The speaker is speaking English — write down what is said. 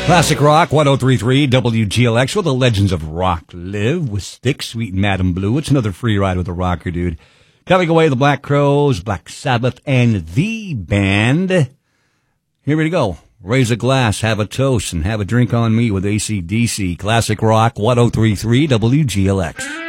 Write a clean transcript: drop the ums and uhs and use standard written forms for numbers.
Classic Rock 1033 WGLX, where the legends of rock live, with Styx, Sweet and Madam Blue. It's another free ride with a rocker, dude. Coming away, the Black Crowes, Black Sabbath, and The Band. Here we go. Raise a glass, have a toast, and have a drink on me with AC/DC. Classic Rock 1033 WGLX.